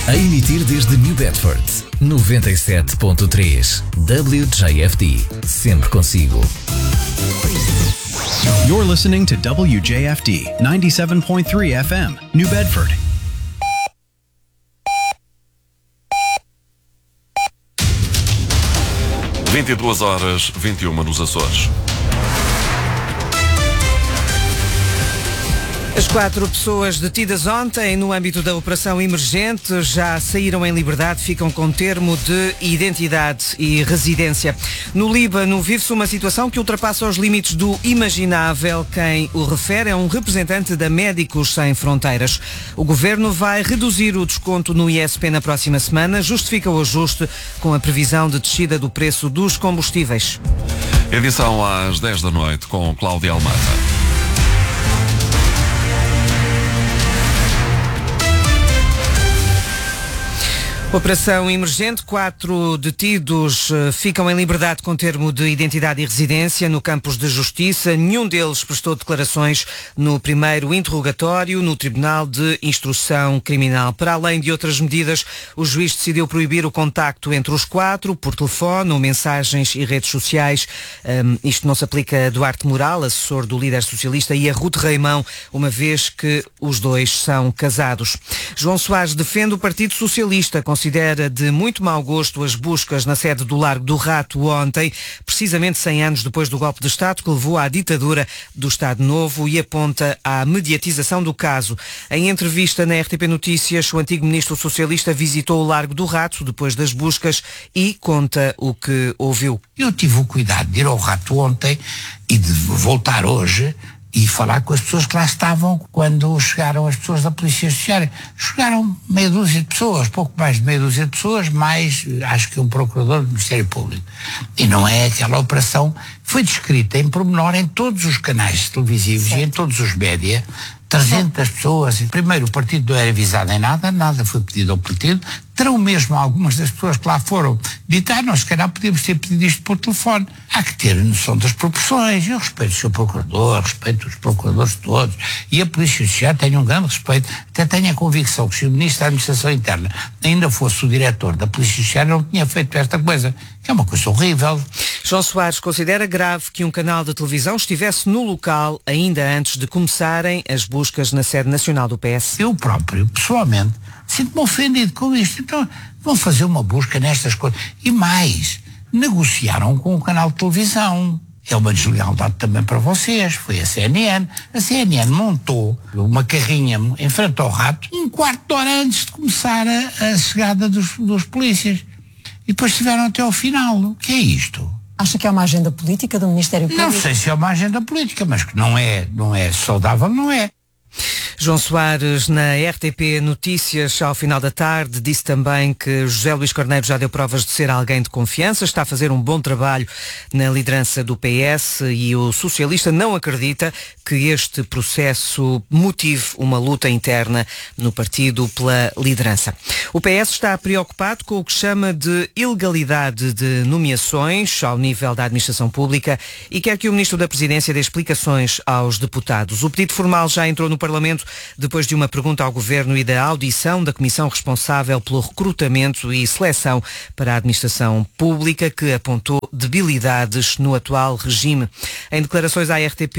A emitir desde New Bedford, 97.3 WJFD, sempre consigo. You're listening to WJFD 97.3 FM, New Bedford. (22 horas 21 nos Açores). As 4 pessoas detidas ontem no âmbito da operação emergente já saíram em liberdade, ficam com termo de identidade e residência. No Líbano vive-se uma situação que ultrapassa os limites do imaginável. Quem o refere é um representante da Médicos Sem Fronteiras. O governo vai reduzir o desconto no ISP na próxima semana, justifica o ajuste com a previsão de descida do preço dos combustíveis. Edição às 10 da noite com Cláudia Almada. Operação emergente, 4 detidos ficam em liberdade com termo de identidade e residência no campus de justiça. Nenhum deles prestou declarações no primeiro interrogatório no Tribunal de Instrução Criminal. Para além de outras medidas, o juiz decidiu proibir o contacto entre os 4 por telefone ou mensagens e redes sociais. Isto não se aplica a Duarte Moral, assessor do líder socialista, e a Ruth Reimão, uma vez que os dois são casados. João Soares defende o Partido Socialista, considera de muito mau gosto as buscas na sede do Largo do Rato ontem, precisamente 100 anos depois do golpe de Estado que levou à ditadura do Estado Novo, e aponta à mediatização do caso. Em entrevista na RTP Notícias, o antigo ministro socialista visitou o Largo do Rato depois das buscas e conta o que ouviu. Eu tive o cuidado de ir ao Rato ontem e de voltar hoje e falar com as pessoas que lá estavam quando chegaram as pessoas da Polícia Judiciária. Chegaram meia dúzia de pessoas, pouco mais de meia dúzia de pessoas, mais acho que um procurador do Ministério Público. E não é aquela operação, foi descrita em pormenor em todos os canais televisivos e em todos os média. 300 pessoas. Primeiro, o partido não era avisado em nada foi pedido ao partido. Terão mesmo algumas das pessoas que lá foram ditar, nós se calhar podíamos ter pedido isto por telefone. Há que ter noção das proporções. Eu respeito o Sr. Procurador, respeito os procuradores todos, e a Polícia Judiciária tem um grande respeito. Até tenho a convicção que se o Ministro da Administração Interna ainda fosse o diretor da Polícia Judiciária, não tinha feito esta coisa, que é uma coisa horrível. João Soares considera grave que um canal de televisão estivesse no local ainda antes de começarem as buscas na sede nacional do PS. Eu próprio, pessoalmente, sinto-me ofendido com isto. Então, vão fazer uma busca nestas coisas. E mais, negociaram com o canal de televisão. É uma deslealdade também para vocês. Foi a CNN. A CNN montou uma carrinha em frente ao Rato um quarto de hora antes de começar a chegada dos polícias. E depois estiveram até ao final. O que é isto? Acha que é uma agenda política do Ministério Público? Não sei se é uma agenda política, mas que não é saudável, não é. João Soares, na RTP Notícias, ao final da tarde, disse também que José Luís Carneiro já deu provas de ser alguém de confiança, está a fazer um bom trabalho na liderança do PS, e o socialista não acredita que este processo motive uma luta interna no partido pela liderança. O PS está preocupado com o que chama de ilegalidade de nomeações ao nível da administração pública e quer que o Ministro da Presidência dê explicações aos deputados. O pedido formal já entrou no Parlamento depois de uma pergunta ao Governo e da audição da Comissão responsável pelo recrutamento e seleção para a administração pública, que apontou debilidades no atual regime. Em declarações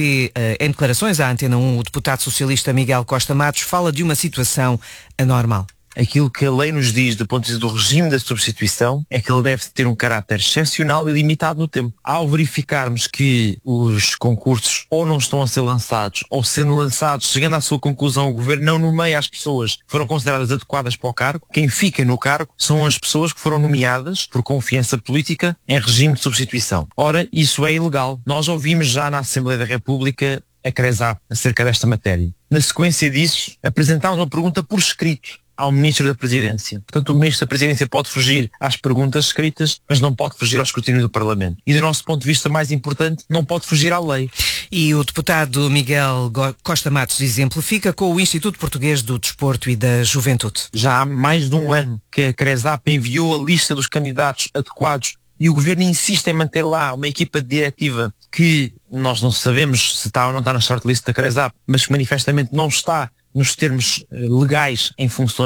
à Antena 1, o deputado socialista Miguel Costa Matos fala de uma situação anormal. Aquilo que a lei nos diz do ponto de vista do regime da substituição é que ele deve ter um caráter excepcional e limitado no tempo. Ao verificarmos que os concursos ou não estão a ser lançados ou sendo lançados, chegando à sua conclusão, o Governo não nomeia as pessoas que foram consideradas adequadas para o cargo, quem fica no cargo são as pessoas que foram nomeadas por confiança política em regime de substituição. Ora, isso é ilegal. Nós ouvimos já na Assembleia da República a CRESAP acerca desta matéria. Na sequência disso, apresentámos uma pergunta por escrito ao Ministro da Presidência. Portanto, o Ministro da Presidência pode fugir às perguntas escritas, mas não pode fugir ao escrutínio do Parlamento. E do nosso ponto de vista mais importante, não pode fugir à lei. E o deputado Miguel Costa Matos exemplifica com o Instituto Português do Desporto e da Juventude. Já há mais de um ano que a CRESAP enviou a lista dos candidatos adequados e o Governo insiste em manter lá uma equipa diretiva que nós não sabemos se está ou não está na shortlist da CRESAP, mas que manifestamente não está nos termos legais em funções.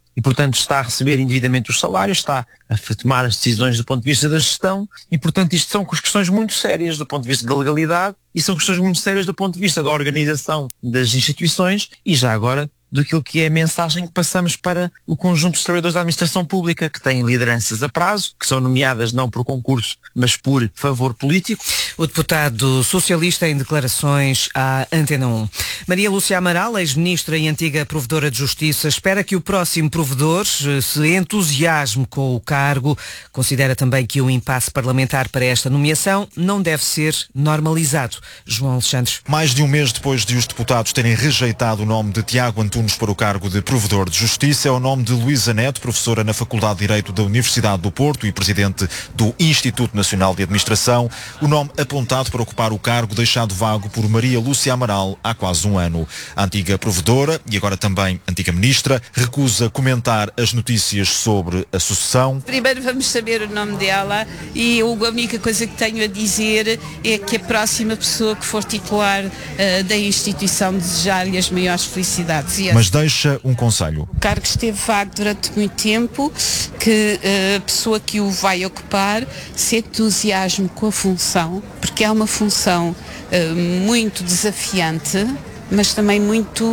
e, portanto, está a receber indevidamente os salários, está a tomar as decisões do ponto de vista da gestão e, portanto, isto são questões muito sérias do ponto de vista da legalidade e são questões muito sérias do ponto de vista da organização das instituições e, já agora, daquilo que é a mensagem que passamos para o conjunto de trabalhadores da administração pública, que têm lideranças a prazo, que são nomeadas não por concurso, mas por favor político. O deputado socialista em declarações à Antena 1. Maria Lúcia Amaral, ex-ministra e antiga provedora de Justiça, espera que o próximo provedor se entusiasme com o cargo. Considera também que o impasse parlamentar para esta nomeação não deve ser normalizado. João Alexandre. Mais de um mês depois de os deputados terem rejeitado o nome de Tiago Antunes para o cargo de provedor de Justiça, é o nome de Luísa Neto, professora na Faculdade de Direito da Universidade do Porto e presidente do Instituto Nacional de Administração, o nome apontado para ocupar o cargo deixado vago por Maria Lúcia Amaral há quase um ano. A antiga provedora e agora também antiga ministra recusa comentar as notícias sobre a sucessão. Primeiro vamos saber o nome dela e a única coisa que tenho a dizer é que a próxima pessoa que for titular da instituição desejar-lhe as maiores felicidades. Mas deixa um conselho. O cargo esteve vago durante muito tempo, que a pessoa que o vai ocupar se entusiasme com a função, porque é uma função muito desafiante, mas também muito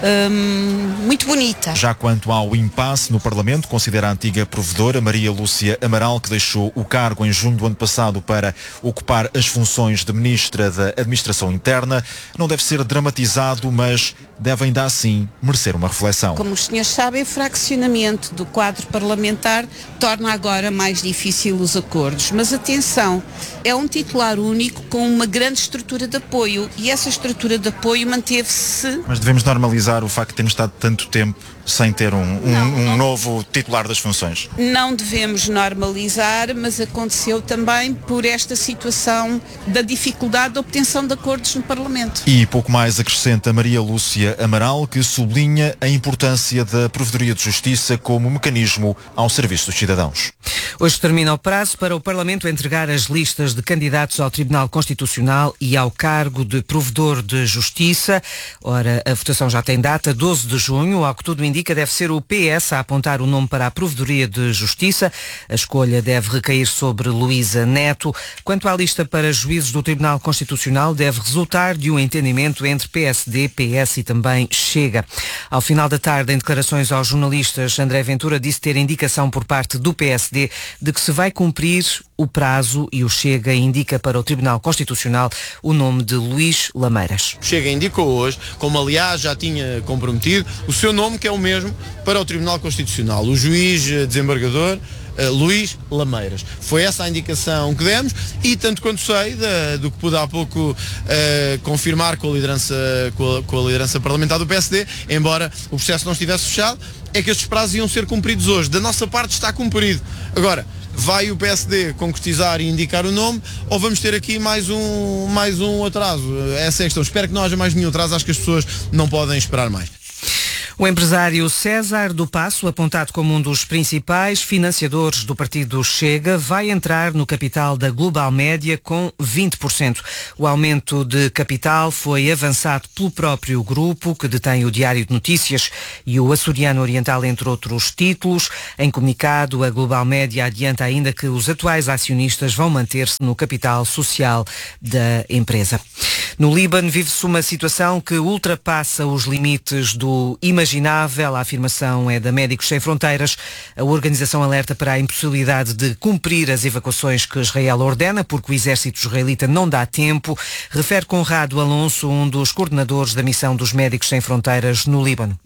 bonita. Já quanto ao impasse no Parlamento, considera a antiga provedora Maria Lúcia Amaral, que deixou o cargo em junho do ano passado para ocupar as funções de Ministra da Administração Interna, não deve ser dramatizado, mas deve ainda assim merecer uma reflexão. Como os senhores sabem, o fraccionamento do quadro parlamentar torna agora mais difícil os acordos. Mas atenção, é um titular único com uma grande estrutura de apoio e essa estrutura de apoio manteve-se. Mas devemos normalizar o facto de termos estado tanto tempo sem ter um novo titular das funções? Não devemos normalizar, mas aconteceu também por esta situação da dificuldade de obtenção de acordos no Parlamento. E pouco mais acrescenta Maria Lúcia Amaral, que sublinha a importância da Provedoria de Justiça como mecanismo ao serviço dos cidadãos. Hoje termina o prazo para o Parlamento entregar as listas de candidatos ao Tribunal Constitucional e ao cargo de Provedor de Justiça. Ora, a votação já tem data, 12 de junho, ao que tudo indica deve ser o PS a apontar o nome para a Provedoria de Justiça. A escolha deve recair sobre Luísa Neto. Quanto à lista para juízes do Tribunal Constitucional, deve resultar de um entendimento entre PSD, PS e também Chega. Ao final da tarde, em declarações aos jornalistas, André Ventura disse ter indicação por parte do PSD de que se vai cumprir o prazo e o Chega indica para o Tribunal Constitucional o nome de Luís Lameiras. Chega indicou hoje, como aliás já tinha comprometido, o seu nome, que é o mesmo para o Tribunal Constitucional, o juiz desembargador Luís Lameiras. Foi essa a indicação que demos e, tanto quanto sei, do que pude há pouco confirmar com a liderança parlamentar do PSD, embora o processo não estivesse fechado, é que estes prazos iam ser cumpridos hoje. Da nossa parte está cumprido. Agora, vai o PSD concretizar e indicar o nome ou vamos ter aqui mais um atraso? Essa é a questão. Espero que não haja mais nenhum atraso, acho que as pessoas não podem esperar mais. O empresário César do Passo, apontado como um dos principais financiadores do partido Chega, vai entrar no capital da Global Média com 20%. O aumento de capital foi avançado pelo próprio grupo, que detém o Diário de Notícias e o Açoriano Oriental, entre outros títulos. Em comunicado, a Global Média adianta ainda que os atuais acionistas vão manter-se no capital social da empresa. No Líbano vive-se uma situação que ultrapassa os limites do imaginável. A afirmação é da Médicos Sem Fronteiras. A organização alerta para a impossibilidade de cumprir as evacuações que Israel ordena, porque o exército israelita não dá tempo. Refere Conrado Alonso, um dos coordenadores da missão dos Médicos Sem Fronteiras no Líbano.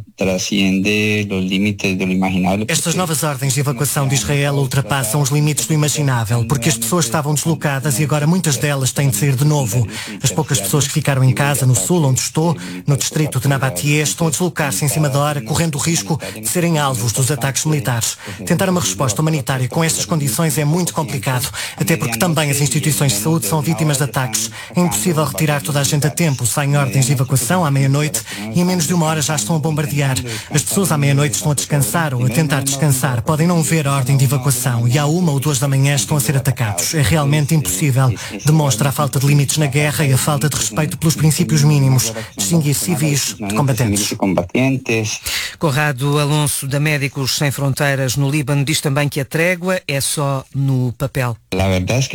Estas novas ordens de evacuação de Israel ultrapassam os limites do imaginável, porque as pessoas estavam deslocadas e agora muitas delas têm de sair de novo. As poucas pessoas que ficaram em casa no sul, onde estou, no distrito de Nabatie, estão a deslocar-se em cima da hora, correndo o risco de serem alvos dos ataques militares. Tentar uma resposta humanitária com estas condições é muito complicado, até porque também as instituições de saúde são vítimas de ataques. É impossível retirar toda a gente a tempo. Saem ordens de evacuação à meia-noite e em menos de uma hora já estão a bombardear. As pessoas à meia-noite estão a descansar ou a tentar descansar. Podem não ver a ordem de evacuação e à 1 ou 2 da manhã estão a ser atacados. É realmente impossível. Demonstra a falta de limites na guerra e a falta de respeito pelos princípios mínimos, distinguir civis de combatentes. Conrado Alonso, da Médicos Sem Fronteiras no Líbano, diz também que a trégua é só no papel. A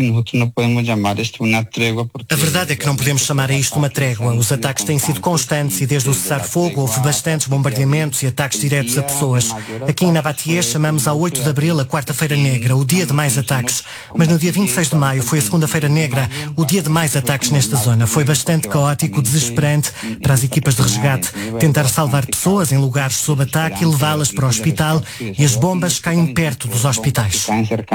verdade é que não podemos chamar a isto uma trégua. Os ataques têm sido constantes e desde o cessar-fogo houve bastantes bombardeamentos e ataques diretos a pessoas. Aqui em Nabatie chamamos a 8 de Abril a Quarta-feira Negra, o dia de mais ataques. Mas no dia 26 de Maio foi a Segunda-feira Negra, o dia de mais ataques nesta zona. Foi bastante caótico, desesperante para as equipas de resgate tentar salvar pessoas em lugares sob ataque e levá-las para o hospital, e as bombas caem perto dos hospitais.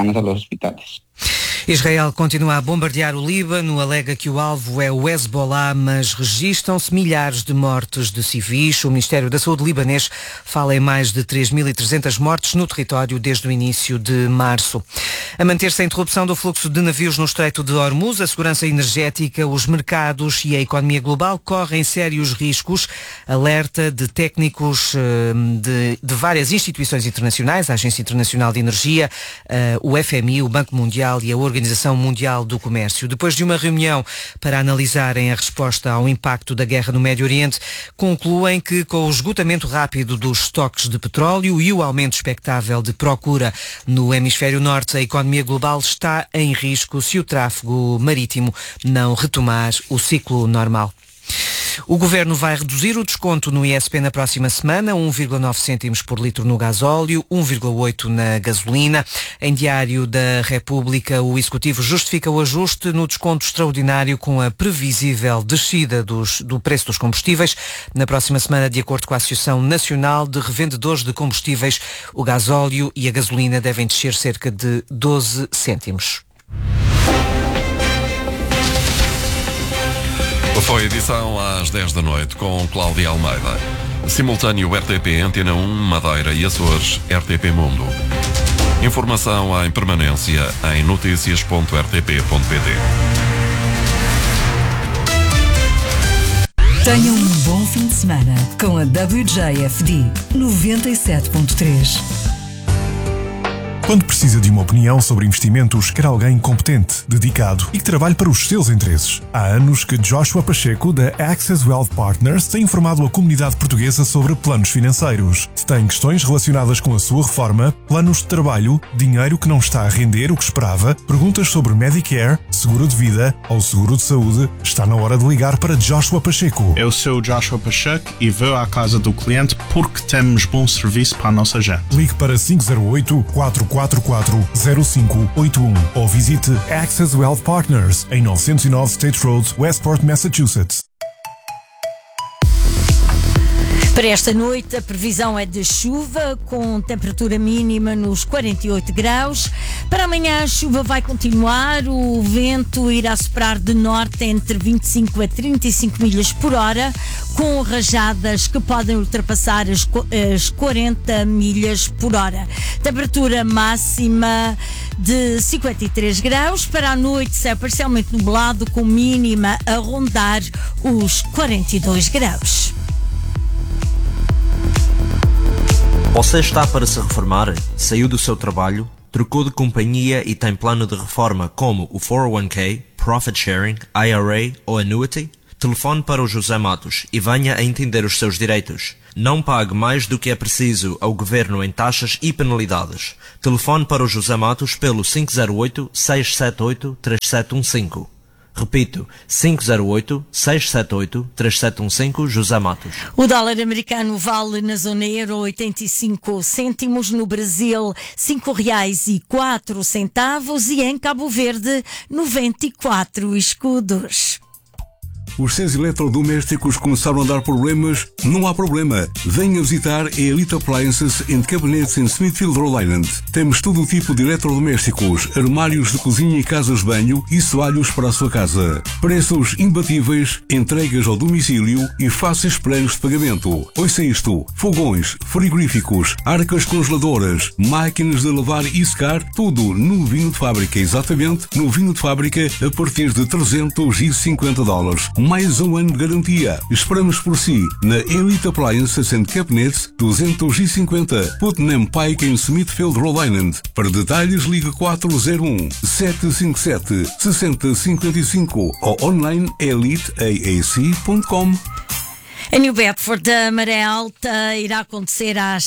Israel continua a bombardear o Líbano, alega que o alvo é o Hezbollah, mas registram-se milhares de mortes de civis. O Ministério da Saúde libanês fala em mais de 3.300 mortes no território desde o início de março. A manter-se a interrupção do fluxo de navios no Estreito de Hormuz, a segurança energética, os mercados e a economia global correm sérios riscos. Alerta de técnicos de várias instituições internacionais, a Agência Internacional de Energia, o FMI, o Banco Mundial e a Organização Mundial do Comércio. Depois de uma reunião para analisarem a resposta ao impacto da guerra no Médio Oriente, concluem que com o esgotamento rápido dos estoques de petróleo e o aumento expectável de procura no hemisfério norte, a economia global está em risco se o tráfego marítimo não retomar o ciclo normal. O Governo vai reduzir o desconto no ISP na próxima semana, 1,9 cêntimos por litro no gasóleo, 1,8 na gasolina. Em Diário da República, o Executivo justifica o ajuste no desconto extraordinário com a previsível descida do preço dos combustíveis. Na próxima semana, de acordo com a Associação Nacional de Revendedores de Combustíveis, o gasóleo e a gasolina devem descer cerca de 12 cêntimos. Foi edição às 10 da noite com Cláudia Almeida. Simultâneo RTP Antena 1, Madeira e Açores, RTP Mundo. Informação em permanência em noticias.rtp.pt. Tenha um bom fim de semana com a WJFD 97.3. Quando precisa de uma opinião sobre investimentos, quer alguém competente, dedicado e que trabalhe para os seus interesses. Há anos que Joshua Pacheco, da Access Wealth Partners, tem informado a comunidade portuguesa sobre planos financeiros. Se tem questões relacionadas com a sua reforma, planos de trabalho, dinheiro que não está a render o que esperava, perguntas sobre Medicare, seguro de vida ou seguro de saúde, está na hora de ligar para Joshua Pacheco. Eu sou Joshua Pacheco e vou à casa do cliente porque temos bom serviço para a nossa gente. Ligue para 508-444-0581 ou visite Access Wealth Partners em 909 State Road, Westport, Massachusetts. Para esta noite a previsão é de chuva com temperatura mínima nos 48 graus. Para amanhã a chuva vai continuar, o vento irá soprar de norte entre 25 a 35 milhas por hora, com rajadas que podem ultrapassar as 40 milhas por hora. Temperatura máxima de 53 graus. Para a noite céu parcialmente nublado com mínima a rondar os 42 graus. Você está para se reformar? Saiu do seu trabalho? Trocou de companhia e tem plano de reforma como o 401k, Profit Sharing, IRA ou Annuity? Telefone para o José Matos e venha a entender os seus direitos. Não pague mais do que é preciso ao Governo em taxas e penalidades. Telefone para o José Matos pelo 508-678-3715. Repito, 508-678-3715, José Matos. O dólar americano vale na zona euro 85 cêntimos, no Brasil R$5,04 e em Cabo Verde 94 escudos. Os seus eletrodomésticos começaram a dar problemas? Não há problema. Venha visitar a Elite Appliances and Cabinets em Smithfield, Rhode Island. Temos todo o tipo de eletrodomésticos, armários de cozinha e casas de banho e soalhos para a sua casa. Preços imbatíveis, entregas ao domicílio e fáceis planos de pagamento. Ouça isto: fogões, frigoríficos, arcas congeladoras, máquinas de lavar e secar, tudo no vinho de fábrica, exatamente no vinho de fábrica a partir de $350. mais um ano de garantia. Esperamos por si na Elite Appliances and Cabinets 250 Putnam Pike em Smithfield, Rhode Island. Para detalhes, ligue 401-757-6055 ou online eliteaac.com. A New Bedford, a maré alta irá acontecer às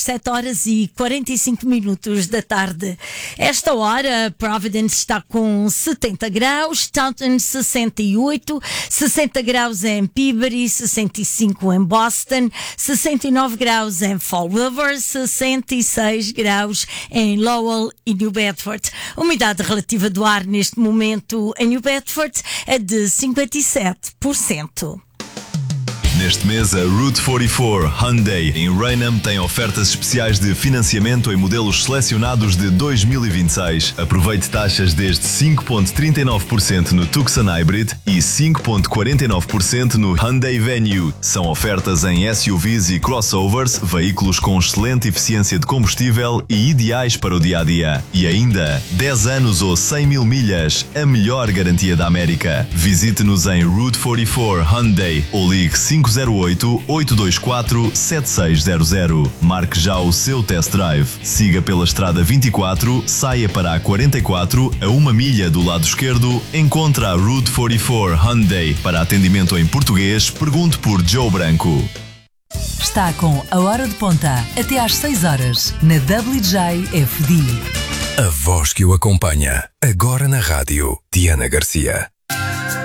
7h45 da tarde. Esta hora, Providence está com 70 graus, Taunton 68, 60 graus em Peabody, 65 em Boston, 69 graus em Fall River, 66 graus em Lowell e New Bedford. A umidade relativa do ar neste momento em New Bedford é de 57%. Neste mês, a Route 44 Hyundai em Raynham tem ofertas especiais de financiamento em modelos selecionados de 2026. Aproveite taxas desde 5,39% no Tucson Hybrid e 5,49% no Hyundai Venue. São ofertas em SUVs e crossovers, veículos com excelente eficiência de combustível e ideais para o dia-a-dia. E ainda, 10 anos ou 100 mil milhas, a melhor garantia da América. Visite-nos em Route 44 Hyundai ou ligue 508-824-7600. Marque já o seu test drive. Siga pela Estrada 24, saia para a 44, a 1 milha do lado esquerdo, encontra a Route 44 Hyundai. Para atendimento em português, pergunte por Joe Branco. Está com a Hora de Ponta, até às 6 horas, na WJFD. A voz que o acompanha, agora na rádio, Diana Garcia.